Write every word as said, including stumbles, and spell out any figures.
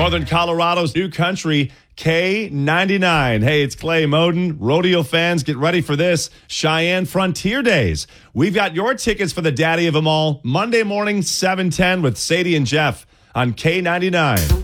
Northern Colorado's new country, K ninety-nine. Hey, it's Clay Moden. Rodeo fans, get ready for this. Cheyenne Frontier Days. We've got your tickets for the daddy of them all. Monday morning, seven ten with Sadie and Jeff on K ninety-nine.